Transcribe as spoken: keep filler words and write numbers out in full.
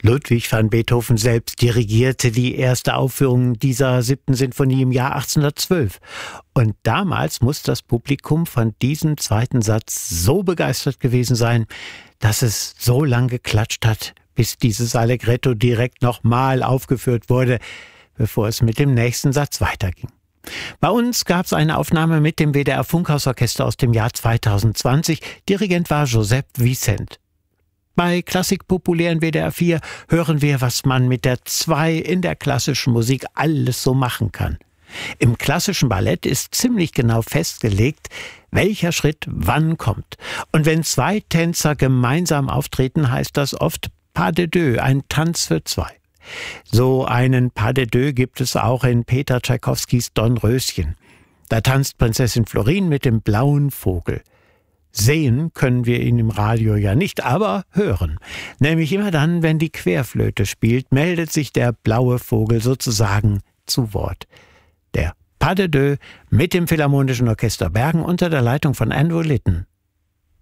Ludwig van Beethoven selbst dirigierte die erste Aufführung dieser siebten Sinfonie im Jahr achtzehnhundertzwölf. Und damals muss das Publikum von diesem zweiten Satz so begeistert gewesen sein, dass es so lang geklatscht hat, bis dieses Allegretto direkt nochmal aufgeführt wurde, bevor es mit dem nächsten Satz weiterging. Bei uns gab es eine Aufnahme mit dem W D R Funkhausorchester aus dem Jahr zweitausendzwanzig. Dirigent war Joseph Vicent. Bei Klassik populären W D R vier hören wir, was man mit der zwei in der klassischen Musik alles so machen kann. Im klassischen Ballett ist ziemlich genau festgelegt, welcher Schritt wann kommt. Und wenn zwei Tänzer gemeinsam auftreten, heißt das oft Pas de deux, ein Tanz für zwei. So einen Pas de deux gibt es auch in Peter Tschaikowskis Dornröschen. Da tanzt Prinzessin Florine mit dem blauen Vogel. Sehen können wir ihn im Radio ja nicht, aber hören. Nämlich immer dann, wenn die Querflöte spielt, meldet sich der blaue Vogel sozusagen zu Wort. Der Pas de deux mit dem Philharmonischen Orchester Bergen unter der Leitung von Andrew Litton.